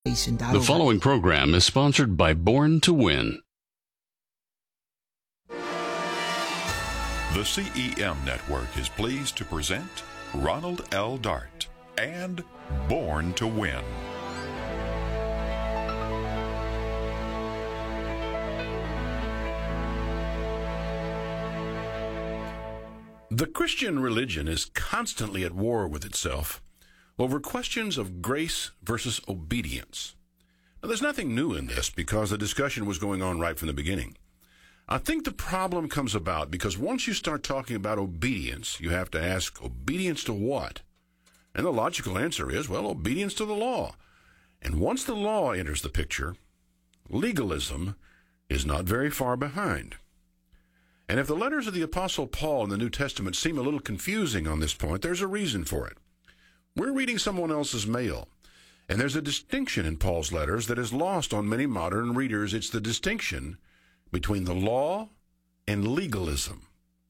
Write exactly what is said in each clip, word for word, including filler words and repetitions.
The following program is sponsored by Born to Win. The C E M Network is pleased to present Ronald L. Dart and Born to Win. The Christian religion is constantly at war with itself over questions of grace versus obedience. Now, there's nothing new in this because the discussion was going on right from the beginning. I think the problem comes about because once you start talking about obedience, you have to ask, obedience to what? And the logical answer is, well, obedience to the law. And once the law enters the picture, legalism is not very far behind. And if the letters of the Apostle Paul in the New Testament seem a little confusing on this point, there's a reason for it. We're reading someone else's mail, and there's a distinction in Paul's letters that is lost on many modern readers. It's the distinction between the law and legalism.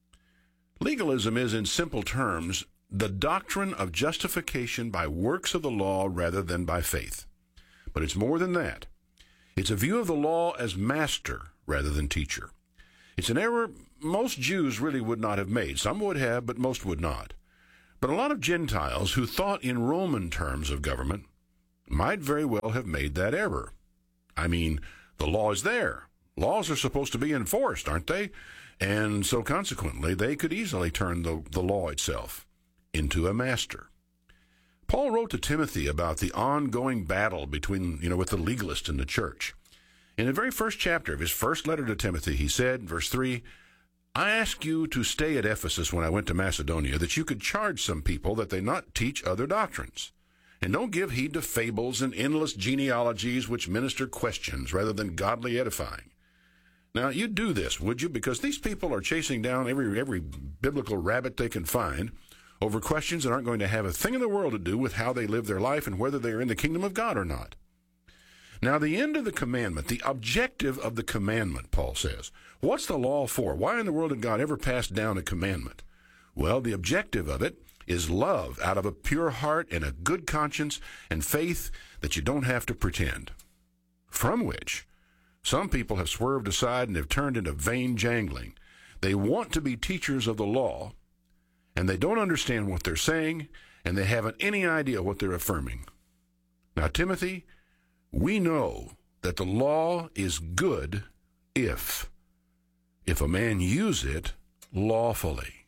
Legalism is, in simple terms, the doctrine of justification by works of the law rather than by faith. But it's more than that. It's a view of the law as master rather than teacher. It's an error most Jews really would not have made. Some would have, but most would not. But a lot of Gentiles who thought in Roman terms of government might very well have made that error. I mean, the law is there. Laws are supposed to be enforced, aren't they? And so consequently, they could easily turn the, the law itself into a master. Paul wrote to Timothy about the ongoing battle between, you know, with the legalist and the church. In the very first chapter of his first letter to Timothy, he said, verse three, I asked you to stay at Ephesus when I went to Macedonia, that you could charge some people that they not teach other doctrines, and don't give heed to fables and endless genealogies which minister questions rather than godly edifying. Now, you'd do this, would you? Because these people are chasing down every every biblical rabbit they can find over questions that aren't going to have a thing in the world to do with how they live their life and whether they're in the kingdom of God or not. Now, the end of the commandment, the objective of the commandment, Paul says. What's the law for? Why in the world did God ever pass down a commandment? Well, the objective of it is love out of a pure heart and a good conscience and faith that you don't have to pretend, from which some people have swerved aside and have turned into vain jangling. They want to be teachers of the law, and they don't understand what they're saying, and they haven't any idea what they're affirming. Now, Timothy, we know that the law is good if, if a man use it lawfully.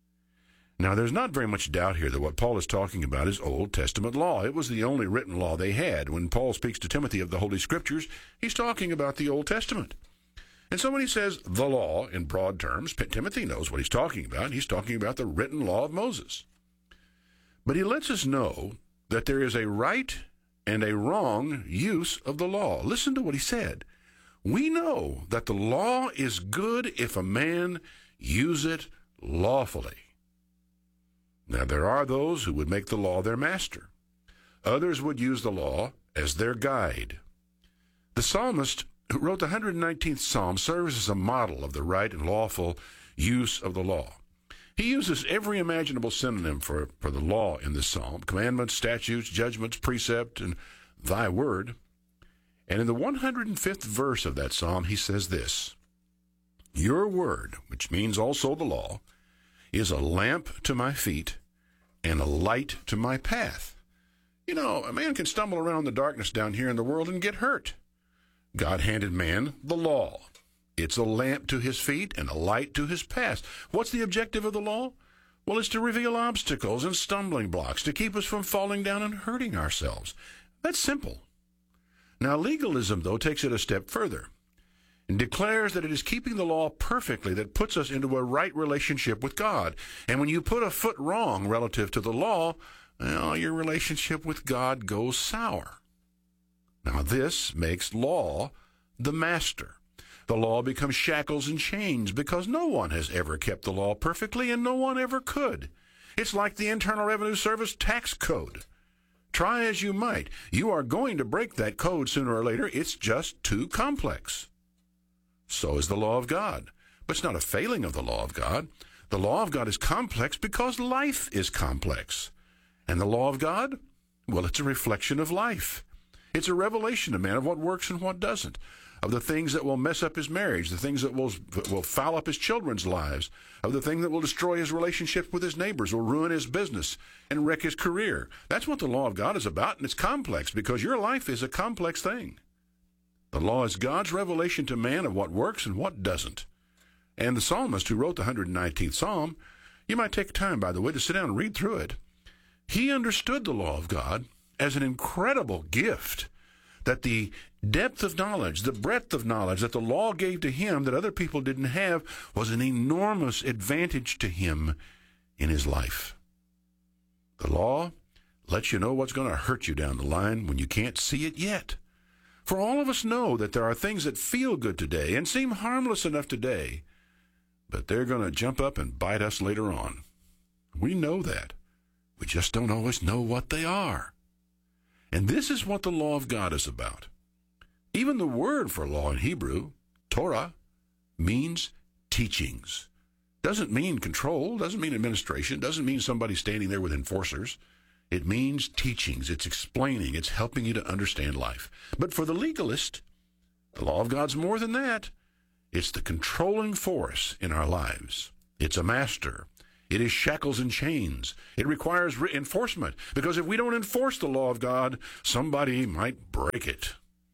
Now, there's not very much doubt here that what Paul is talking about is Old Testament law. It was the only written law they had. When Paul speaks to Timothy of the Holy Scriptures, he's talking about the Old Testament. And so when he says the law in broad terms, Timothy knows what he's talking about. He's talking about the written law of Moses. But he lets us know that there is a right and a wrong use of the law. Listen to what he said. We know that the law is good if a man use it lawfully. Now, there are those who would make the law their master. Others would use the law as their guide. The psalmist who wrote the one hundred nineteenth Psalm serves as a model of the right and lawful use of the law. He uses every imaginable synonym for, for the law in this psalm: commandments, statutes, judgments, precept, and thy word. And in the one hundred fifth verse of that psalm, he says this: your word, which means also the law, is a lamp to my feet and a light to my path. You know, a man can stumble around in the darkness down here in the world and get hurt. God handed man the law. It's a lamp to his feet and a light to his path. What's the objective of the law? Well, it's to reveal obstacles and stumbling blocks, to keep us from falling down and hurting ourselves. That's simple. Now, legalism, though, takes it a step further and declares that it is keeping the law perfectly that puts us into a right relationship with God. And when you put a foot wrong relative to the law, well, your relationship with God goes sour. Now, this makes law the master. The law becomes shackles and chains because no one has ever kept the law perfectly, and no one ever could. It's like the Internal Revenue Service tax code. Try as you might, you are going to break that code sooner or later. It's just too complex. So is the law of God. But it's not a failing of the law of God. The law of God is complex because life is complex. And the law of God? Well, it's a reflection of life. It's a revelation to man of what works and what doesn't, of the things that will mess up his marriage, the things that will will foul up his children's lives, of the thing that will destroy his relationship with his neighbors, will ruin his business, and wreck his career. That's what the law of God is about, and it's complex because your life is a complex thing. The law is God's revelation to man of what works and what doesn't. And the psalmist who wrote the one hundred nineteenth Psalm, you might take time, by the way, to sit down and read through it. He understood the law of God as an incredible gift, that the depth of knowledge, the breadth of knowledge that the law gave to him that other people didn't have was an enormous advantage to him in his life. The law lets you know what's going to hurt you down the line when you can't see it yet. For all of us know that there are things that feel good today and seem harmless enough today, but they're going to jump up and bite us later on. We know that. We just don't always know what they are. And this is what the law of God is about. Even the word for law in Hebrew, Torah, means teachings. Doesn't mean control, doesn't mean administration, doesn't mean somebody standing there with enforcers. It means teachings. It's explaining. It's helping you to understand life. But for the legalist, the law of God's more than that. It's the controlling force in our lives. It's a master. It is shackles and chains. It requires re- enforcement, because if we don't enforce the law of God, somebody might break it.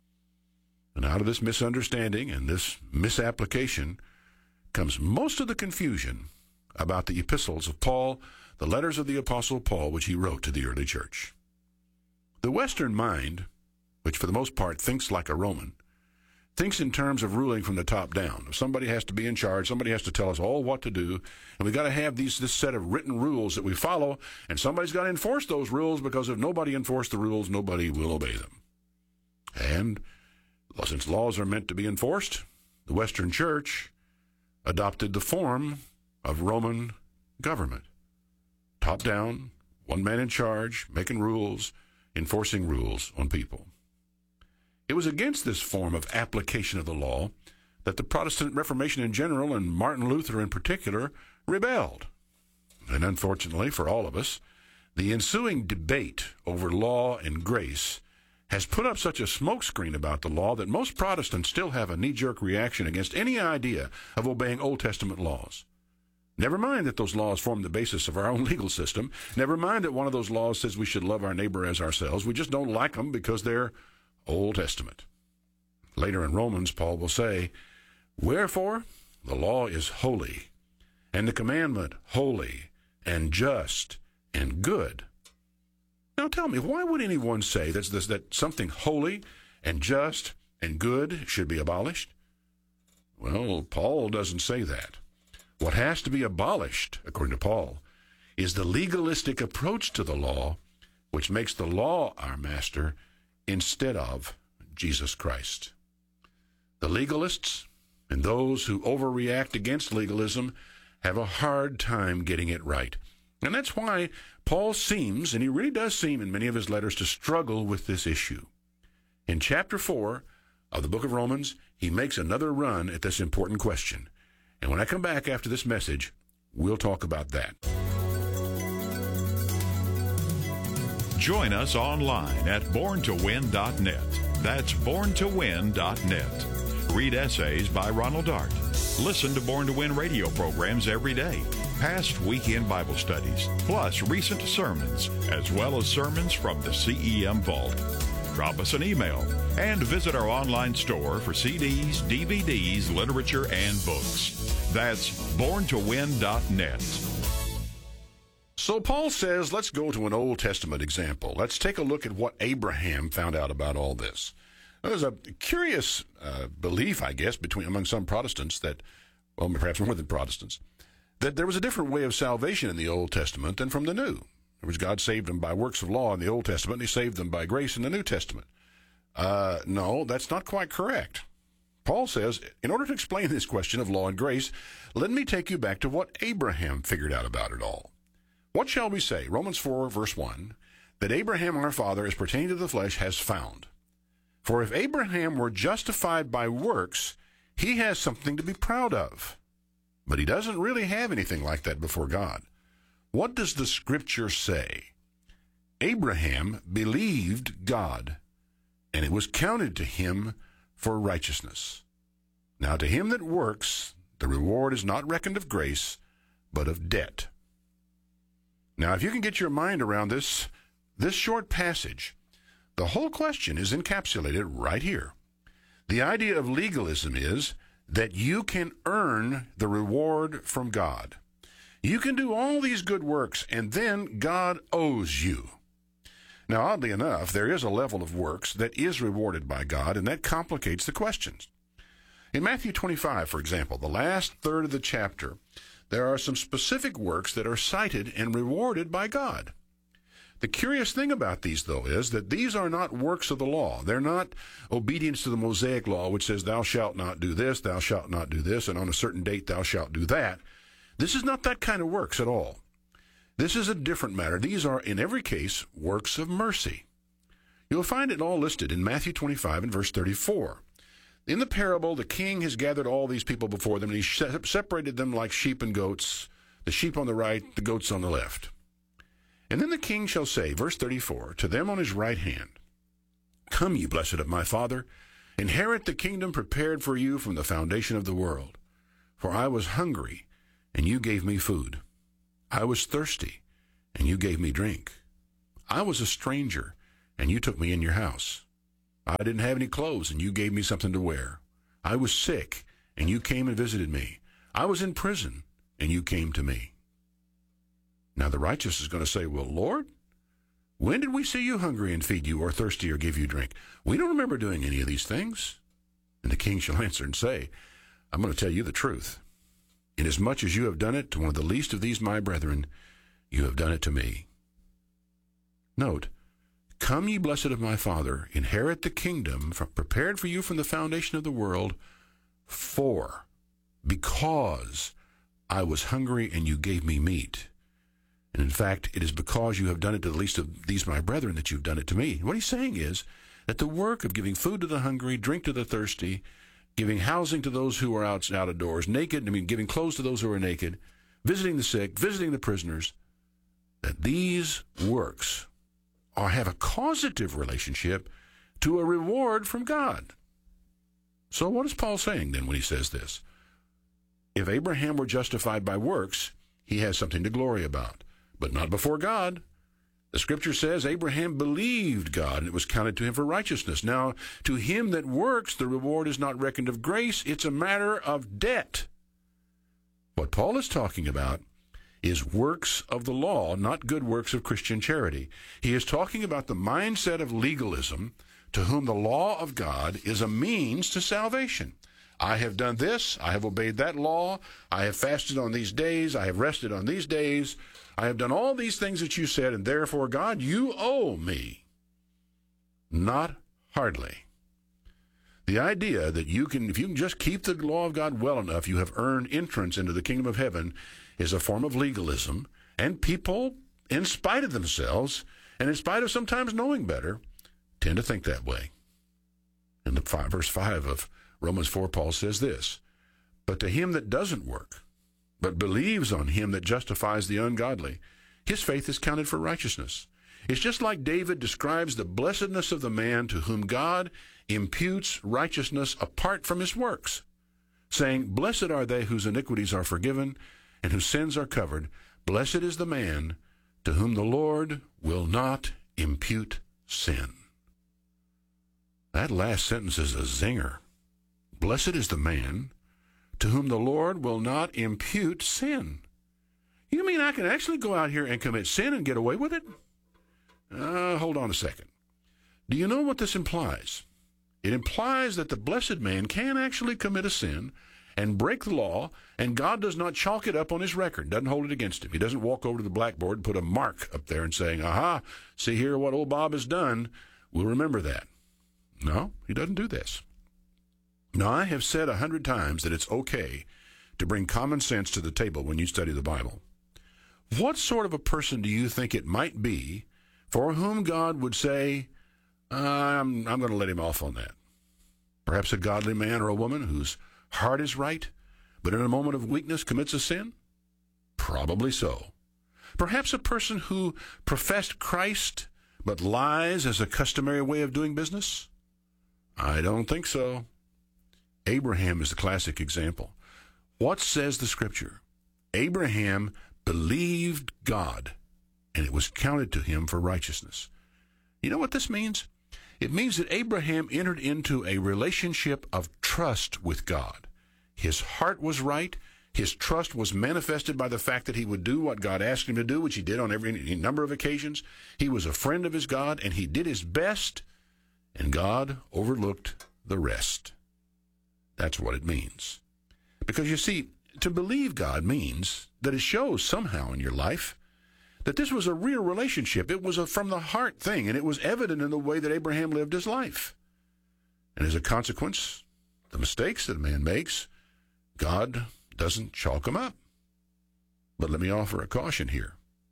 And out of this misunderstanding and this misapplication comes most of the confusion about the epistles of Paul, the letters of the Apostle Paul, which he wrote to the early church. The Western mind, which for the most part thinks like a Roman, thinks in terms of ruling from the top down. If somebody has to be in charge, somebody has to tell us all what to do, and we've got to have these this set of written rules that we follow, and somebody's got to enforce those rules, because if nobody enforced the rules, nobody will obey them. And since laws are meant to be enforced, the Western Church adopted the form of Roman government. Top down, one man in charge, making rules, enforcing rules on people. It was against this form of application of the law that the Protestant Reformation in general, and Martin Luther in particular, rebelled. And unfortunately for all of us, the ensuing debate over law and grace has put up such a smokescreen about the law that most Protestants still have a knee-jerk reaction against any idea of obeying Old Testament laws. Never mind that those laws form the basis of our own legal system. Never mind that one of those laws says we should love our neighbor as ourselves. We just don't like them because they're Old Testament. Later in Romans, Paul will say, "Wherefore the law is holy, and the commandment holy and just and good." Now tell me, why would anyone say that's this, that something holy and just and good should be abolished? Well, Paul doesn't say that. What has to be abolished, according to Paul, is the legalistic approach to the law, which makes the law our master instead of Jesus Christ. The legalists and those who overreact against legalism have a hard time getting it right. And that's why Paul seems, and he really does seem in many of his letters, to struggle with this issue. In chapter four of the book of Romans, he makes another run at this important question. And when I come back after this message, we'll talk about that. Join us online at born to win dot net. That's born to win dot net. Read essays by Ronald Dart. Listen to Born to Win radio programs every day. Past weekend Bible studies, plus recent sermons, as well as sermons from the C E M Vault. Drop us an email and visit our online store for C Ds, D V Ds, literature, and books. That's born to win dot net. So Paul says, let's go to an Old Testament example. Let's take a look at what Abraham found out about all this. Now, there's a curious uh, belief, I guess, between among some Protestants that, well, perhaps more than Protestants, that there was a different way of salvation in the Old Testament than from the New. There was God saved them by works of law in the Old Testament, and he saved them by grace in the New Testament. Uh, no, that's not quite correct. Paul says, in order to explain this question of law and grace, let me take you back to what Abraham figured out about it all. What shall we say? Romans four, verse one, that Abraham our father, as pertaining to the flesh, has found. For if Abraham were justified by works, he has something to be proud of. But he doesn't really have anything like that before God. What does the Scripture say? Abraham believed God, and it was counted to him for righteousness. Now to him that works, the reward is not reckoned of grace, but of debt. Now, if you can get your mind around this, this short passage, the whole question is encapsulated right here. The idea of legalism is that you can earn the reward from God. You can do all these good works, and then God owes you. Now, oddly enough, there is a level of works that is rewarded by God, and that complicates the questions. In Matthew twenty-five, for example, the last third of the chapter, there are some specific works that are cited and rewarded by God. The curious thing about these, though, is that these are not works of the law. They're not obedience to the Mosaic law, which says, thou shalt not do this, thou shalt not do this, and on a certain date thou shalt do that. This is not that kind of works at all. This is a different matter. These are, in every case, works of mercy. You'll find it all listed in Matthew twenty-five and verse thirty-four. In the parable, the king has gathered all these people before them, and he separated them like sheep and goats, the sheep on the right, the goats on the left. And then the king shall say, verse thirty-four, to them on his right hand, come, ye blessed of my Father, inherit the kingdom prepared for you from the foundation of the world. For I was hungry, and you gave me food. I was thirsty, and you gave me drink. I was a stranger, and you took me in your house. I didn't have any clothes, and you gave me something to wear. I was sick, and you came and visited me. I was in prison, and you came to me. Now the righteous is going to say, well, Lord, when did we see you hungry and feed you, or thirsty or give you drink? We don't remember doing any of these things. And the king shall answer and say, I'm going to tell you the truth. Inasmuch as you have done it to one of the least of these my brethren, you have done it to me. Note, come, ye blessed of my Father, inherit the kingdom prepared for you from the foundation of the world, for, because I was hungry and you gave me meat. And in fact, it is because you have done it to the least of these my brethren that you've done it to me. What he's saying is that the work of giving food to the hungry, drink to the thirsty, giving housing to those who are out, out of doors, naked, I mean, giving clothes to those who are naked, visiting the sick, visiting the prisoners, that these works or have a causative relationship to a reward from God. So what is Paul saying then when he says this? If Abraham were justified by works, he has something to glory about, but not before God. The scripture says Abraham believed God, and it was counted to him for righteousness. Now, to him that works, the reward is not reckoned of grace. It's a matter of debt. What Paul is talking about is works of the law, not good works of Christian charity. He is talking about the mindset of legalism, to whom the law of God is a means to salvation. I have done this, I have obeyed that law, I have fasted on these days, I have rested on these days, I have done all these things that you said, and therefore, God, you owe me. Not hardly. The idea that you can, if you can just keep the law of God well enough, you have earned entrance into the kingdom of heaven, is a form of legalism, and people, in spite of themselves, and in spite of sometimes knowing better, tend to think that way. In the five, verse five of Romans four, Paul says this, but to him that doesn't work, but believes on him that justifies the ungodly, his faith is counted for righteousness. It's just like David describes the blessedness of the man to whom God imputes righteousness apart from his works, saying, blessed are they whose iniquities are forgiven and whose sins are covered. Blessed is the man to whom the Lord will not impute sin. That last sentence is a zinger. Blessed is the man to whom the Lord will not impute sin. You mean I can actually go out here and commit sin and get away with it? Uh, hold on a second. Do you know what this implies? It implies that the blessed man can actually commit a sin and break the law, and God does not chalk it up on his record, doesn't hold it against him. He doesn't walk over to the blackboard and put a mark up there and saying, aha, see here what old Bob has done. We'll remember that. No, he doesn't do this. Now, I have said a hundred times that it's okay to bring common sense to the table when you study the Bible. What sort of a person do you think it might be for whom God would say, I'm, I'm going to let him off on that? Perhaps a godly man or a woman whose heart is right, but in a moment of weakness commits a sin? Probably so. Perhaps a person who professed Christ, but lies as a customary way of doing business? I don't think so. Abraham is the classic example. What says the Scripture? Abraham believed God, and it was counted to him for righteousness. You know what this means? It means that Abraham entered into a relationship of trust with God. His heart was right. His trust was manifested by the fact that he would do what God asked him to do, which he did on every any number of occasions. He was a friend of his God, and he did his best, and God overlooked the rest. That's what it means. Because you see, to believe God means that it shows somehow in your life that this was a real relationship. It was a from the heart thing, and it was evident in the way that Abraham lived his life. And as a consequence, the mistakes that a man makes, God doesn't chalk them up. But let me offer a caution here.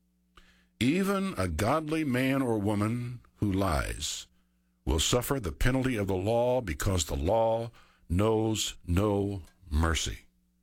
Even a godly man or woman who lies will suffer the penalty of the law because the law knows no mercy.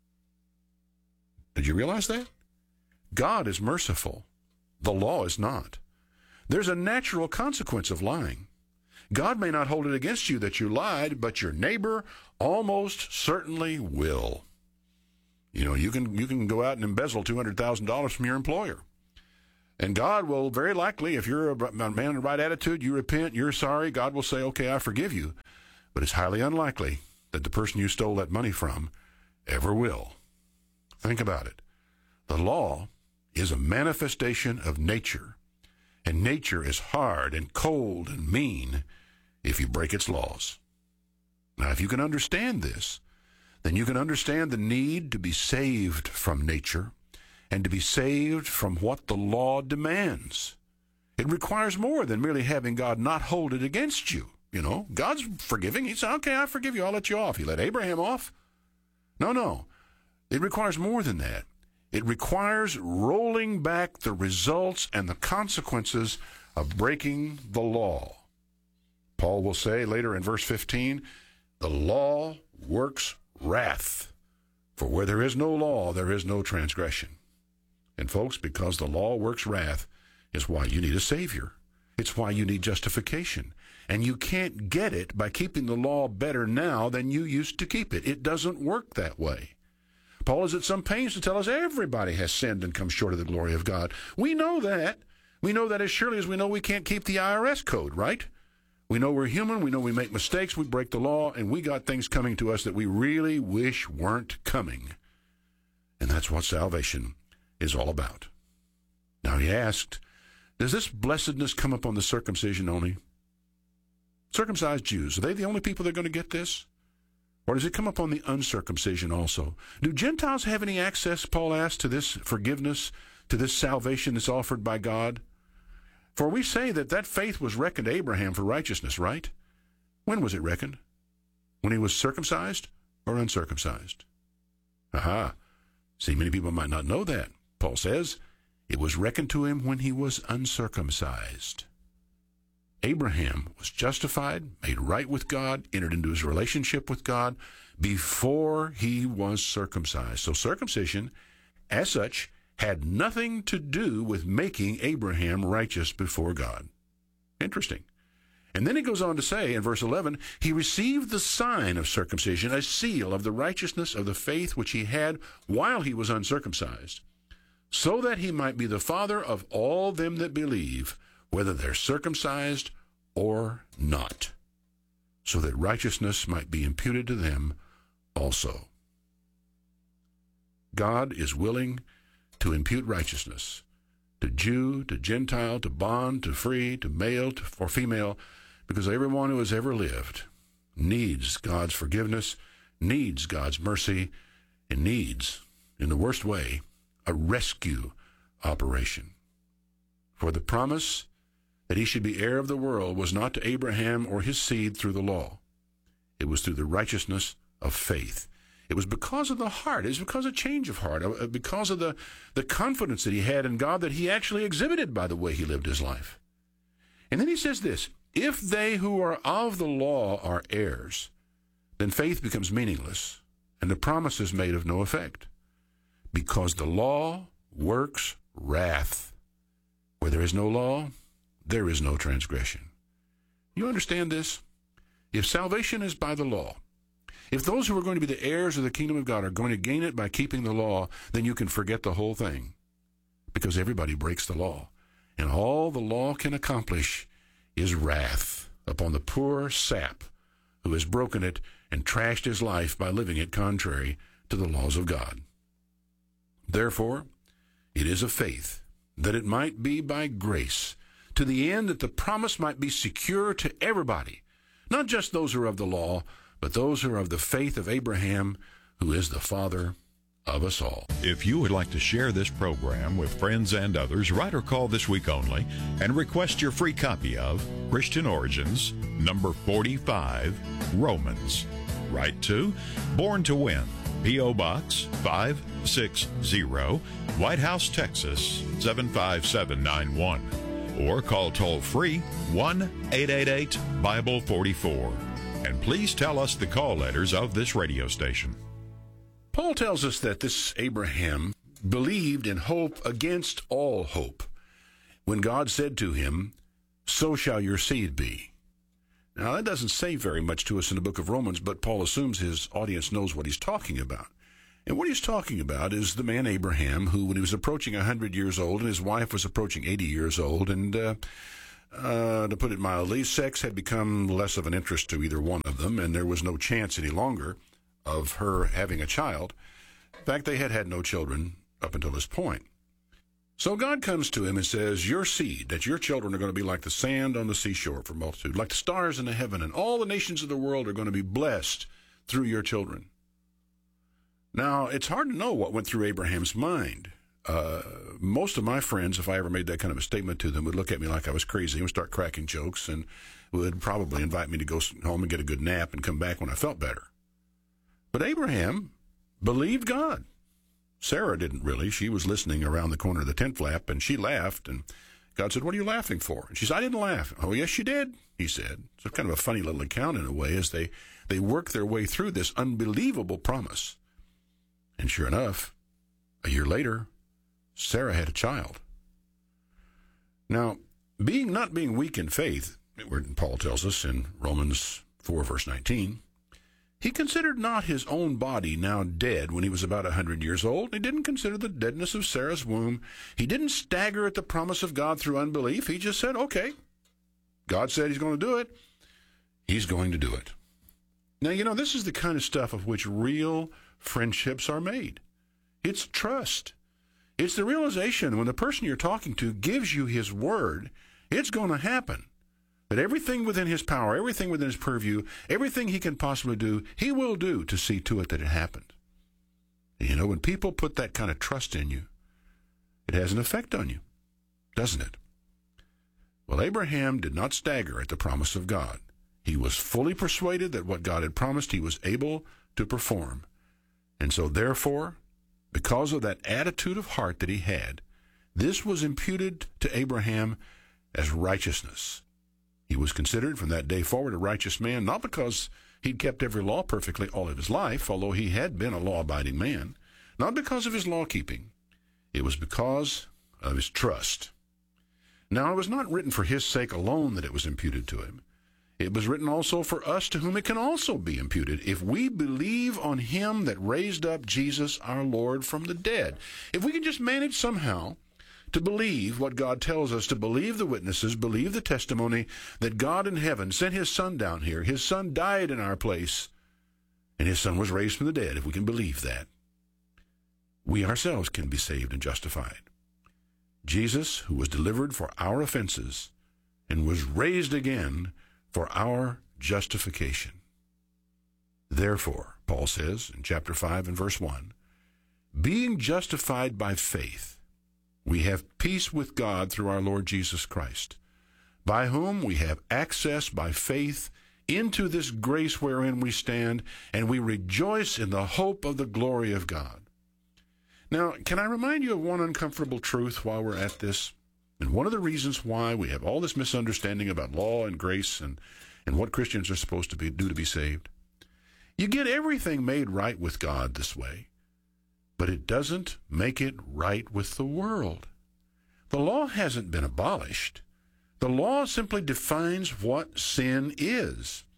Did you realize that? God is merciful. The law is not. There's a natural consequence of lying. God may not hold it against you that you lied, but your neighbor almost certainly will. You know, you can you can go out and embezzle two hundred thousand dollars from your employer. And God will very likely, if you're a man in the right attitude, you repent, you're sorry, God will say, okay, I forgive you. But it's highly unlikely that the person you stole that money from ever will. Think about it. The law is a manifestation of nature, and nature is hard and cold and mean if you break its laws. Now, if you can understand this, then you can understand the need to be saved from nature and to be saved from what the law demands. It requires more than merely having God not hold it against you. You know, God's forgiving. He said, okay, I forgive you. I'll let you off. He let Abraham off. No, no. It requires more than that. It requires rolling back the results and the consequences of breaking the law. Paul will say later in verse fifteen, the law works wrath, for where there is no law, there is no transgression. And folks, because the law works wrath is why you need a Savior. It's why you need justification. And you can't get it by keeping the law better now than you used to keep it. It doesn't work that way. Paul is at some pains to tell us everybody has sinned and come short of the glory of God. We know that. We know that as surely as we know we can't keep the I R S code, right? We know we're human. We know we make mistakes. We break the law, and we got things coming to us that we really wish weren't coming. And that's what salvation is all about. Now, he asked, does this blessedness come upon the circumcision only? Circumcised Jews, are they the only people that are going to get this? Or does it come upon the uncircumcision also? Do Gentiles have any access, Paul asked, to this forgiveness, to this salvation that's offered by God? For we say that that faith was reckoned to Abraham for righteousness, right? When was it reckoned? When he was circumcised or uncircumcised? Aha. See, many people might not know that. Paul says, it was reckoned to him when he was uncircumcised. Abraham was justified, made right with God, entered into his relationship with God before he was circumcised. So circumcision, as such, had nothing to do with making Abraham righteous before God. Interesting. And then he goes on to say in verse eleven, he received the sign of circumcision, a seal of the righteousness of the faith which he had while he was uncircumcised, so that he might be the father of all them that believe, whether they're circumcised or not, so that righteousness might be imputed to them also. God is willing to impute righteousness to Jew, to Gentile, to bond, to free, to male, to, or female, because everyone who has ever lived needs God's forgiveness, needs God's mercy, and needs, in the worst way, a rescue operation. For the promise that he should be heir of the world was not to Abraham or his seed through the law. It was through the righteousness of faith. It was because of the heart. It was because of change of heart, because of the, the confidence that he had in God that he actually exhibited by the way he lived his life. And then he says this, if they who are of the law are heirs, then faith becomes meaningless, and the promise is made of no effect, because the law works wrath. Where there is no law, there is no transgression. You understand this? if salvation is by the law, if those who are going to be the heirs of the kingdom of God are going to gain it by keeping the law, then you can forget the whole thing, because everybody breaks the law. And all the law can accomplish is wrath upon the poor sap who has broken it and trashed his life by living it contrary to the laws of God. Therefore, it is of faith, that it might be by grace, to the end that the promise might be secure to everybody, not just those who are of the law, but those who are of the faith of Abraham, who is the father of us all. If you would like to share this program with friends and others, write or call this week only and request your free copy of Christian Origins, number forty-five, Romans. Write to Born to Win, P O. Box five sixty, White House, Texas seven five seven nine one. Or call toll-free one eight eight eight Bible forty-four. And please tell us the call letters of this radio station. Paul tells us that this Abraham believed in hope against all hope when God said to him, "So shall your seed be." Now, that doesn't say very much to us in the book of Romans, but Paul assumes his audience knows what he's talking about. And what he's talking about is the man Abraham, who, when he was approaching one hundred years old, and his wife was approaching eighty years old, and uh, uh, to put it mildly, sex had become less of an interest to either one of them, and there was no chance any longer of her having a child. In fact, they had had no children up until this point. So God comes to him and says, your seed, that your children are going to be like the sand on the seashore for multitude, like the stars in the heaven, and all the nations of the world are going to be blessed through your children. Now, it's hard to know what went through Abraham's mind. Uh, most of my friends, if I ever made that kind of a statement to them, would look at me like I was crazy and would start cracking jokes and would probably invite me to go home and get a good nap and come back when I felt better. But Abraham believed God. Sarah didn't really. She was listening around the corner of the tent flap, and she laughed, and God said, what are you laughing for? And she said, I didn't laugh. Oh, yes, you did, he said. It's kind of a funny little account in a way as they, they work their way through this unbelievable promise. And sure enough, a year later, Sarah had a child. Now, being not being weak in faith, where Paul tells us in Romans four, verse nineteen, he considered not his own body now dead when he was about a hundred years old. He didn't consider the deadness of Sarah's womb. He didn't stagger at the promise of God through unbelief. He just said, okay, God said he's going to do it. He's going to do it. Now, you know, this is the kind of stuff of which real friendships are made. It's trust. It's the realization when the person you're talking to gives you his word, it's going to happen. That everything within his power, everything within his purview, everything he can possibly do, he will do to see to it that it happened. And you know, when people put that kind of trust in you, it has an effect on you, doesn't it? Well, Abraham did not stagger at the promise of God. He was fully persuaded that what God had promised he was able to perform. And so therefore, because of that attitude of heart that he had, this was imputed to Abraham as righteousness. He was considered from that day forward a righteous man, not because he'd kept every law perfectly all of his life, although he had been a law-abiding man, not because of his law-keeping. It was because of his trust. Now, it was not written for his sake alone that it was imputed to him. It was written also for us, to whom it can also be imputed, if we believe on him that raised up Jesus our Lord from the dead. If we can just manage somehow to believe what God tells us, to believe the witnesses, believe the testimony that God in heaven sent his son down here. His son died in our place, and his son was raised from the dead. If we can believe that, we ourselves can be saved and justified. Jesus, who was delivered for our offenses and was raised again for our justification. Therefore, Paul says in chapter five and verse one, being justified by faith, we have peace with God through our Lord Jesus Christ, by whom we have access by faith into this grace wherein we stand, and we rejoice in the hope of the glory of God. Now, can I remind you of one uncomfortable truth while we're at this? And one of the reasons why we have all this misunderstanding about law and grace and, and what Christians are supposed to be, do to be saved. You get everything made right with God this way, but it doesn't make it right with the world. The law hasn't been abolished. The law simply defines what sin is.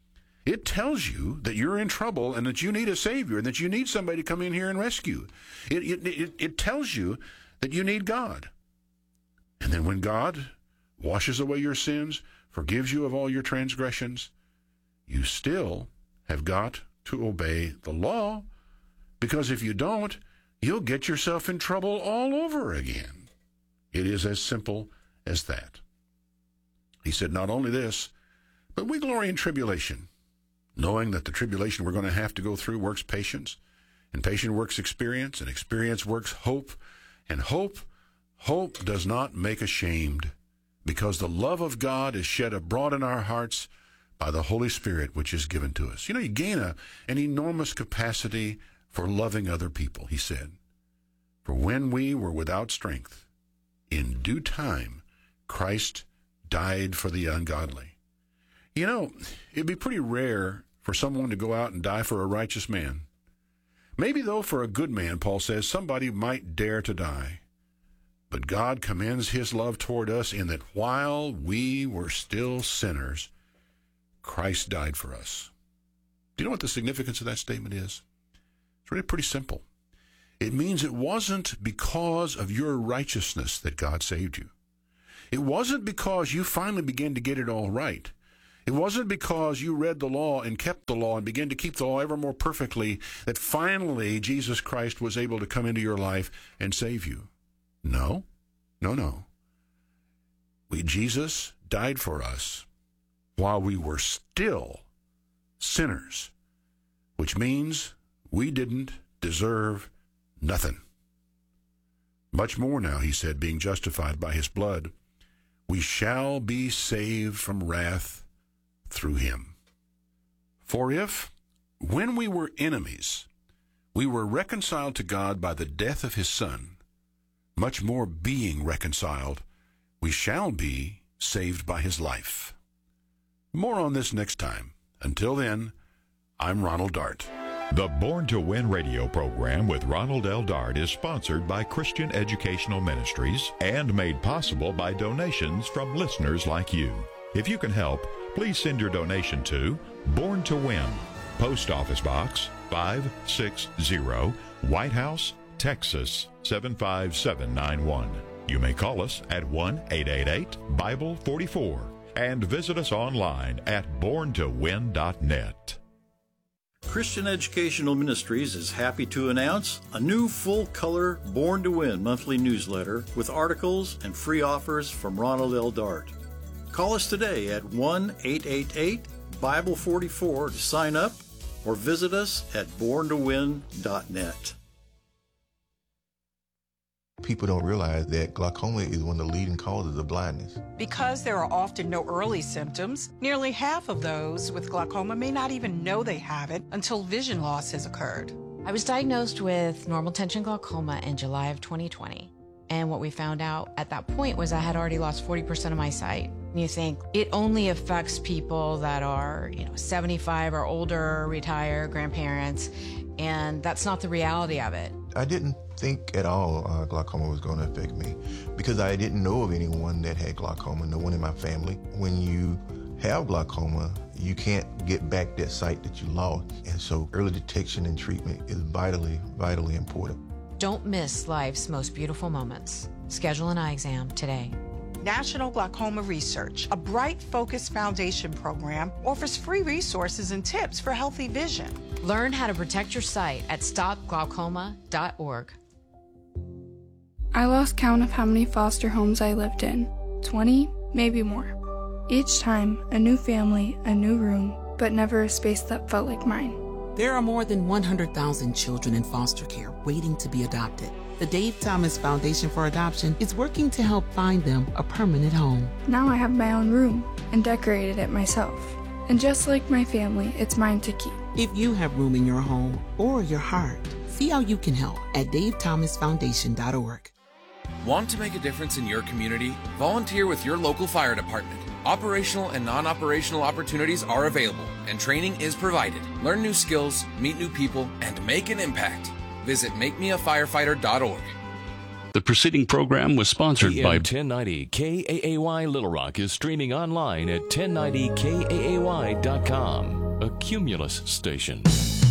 It tells you that you're in trouble and that you need a Savior and that you need somebody to come in here and rescue. It, it, it, it tells you that you need God. And then when God washes away your sins, forgives you of all your transgressions, you still have got to obey the law, because if you don't, you'll get yourself in trouble all over again. It is as simple as that. He said, not only this, but we glory in tribulation, knowing that the tribulation we're going to have to go through works patience, and patience works experience, and experience works hope, and hope, hope does not make ashamed, because the love of God is shed abroad in our hearts by the Holy Spirit, which is given to us. You know, you gain a, an enormous capacity for loving other people, he said. For when we were without strength, in due time, Christ died for the ungodly. You know, it'd be pretty rare for someone to go out and die for a righteous man. Maybe, though, for a good man, Paul says, somebody might dare to die. But God commends his love toward us in that while we were still sinners, Christ died for us. Do you know what the significance of that statement is? It's really pretty simple. It means it wasn't because of your righteousness that God saved you. It wasn't because you finally began to get it all right. It wasn't because you read the law and kept the law and began to keep the law ever more perfectly that finally Jesus Christ was able to come into your life and save you. No, no, no. We, Jesus died for us while we were still sinners, which means we didn't deserve nothing. Much more now, he said, being justified by his blood, we shall be saved from wrath through him. For if, when we were enemies, we were reconciled to God by the death of his Son, much more being reconciled, we shall be saved by his life. More on this next time. Until then, I'm Ronald Dart. The Born to Win radio program with Ronald L. Dart is sponsored by Christian Educational Ministries and made possible by donations from listeners like you. If you can help, please send your donation to Born to Win, Post Office Box five six zero, White House, Texas seven five seven nine one. You may call us at one eight eight eight, Bible forty-four and visit us online at born to win dot net. Christian Educational Ministries is happy to announce a new full-color Born to Win monthly newsletter with articles and free offers from Ronald L. Dart. Call us today at one eight eight eight, Bible forty-four to sign up, or visit us at born to win dot net. People don't realize that glaucoma is one of the leading causes of blindness. Because there are often no early symptoms, nearly half of those with glaucoma may not even know they have it until vision loss has occurred. I was diagnosed with normal tension glaucoma in July of twenty twenty. And what we found out at that point was I had already lost forty percent of my sight. And you think it only affects people that are, you know, seventy-five or older, retired, grandparents, and that's not the reality of it. I didn't think at all uh, glaucoma was going to affect me because I didn't know of anyone that had glaucoma, no one in my family. When you have glaucoma, you can't get back that sight that you lost. And so early detection and treatment is vitally, vitally important. Don't miss life's most beautiful moments. Schedule an eye exam today. National Glaucoma Research, a Bright Focus Foundation program, offers free resources and tips for healthy vision. Learn how to protect your sight at stop glaucoma dot org. I lost count of how many foster homes I lived in. twenty, maybe more. Each time, a new family, a new room, but never a space that felt like mine. There are more than one hundred thousand children in foster care waiting to be adopted. The Dave Thomas Foundation for Adoption is working to help find them a permanent home. Now I have my own room and decorated it myself. And just like my family, it's mine to keep. If you have room in your home or your heart, see how you can help at dave thomas foundation dot org. Want to make a difference in your community? Volunteer with your local fire department. Operational and non-operational opportunities are available, and training is provided. Learn new skills, meet new people, and make an impact. Visit make me a firefighter dot org. The preceding program was sponsored by ten ninety K A A Y Little Rock is streaming online at ten ninety K A A Y dot com. a Cumulus station.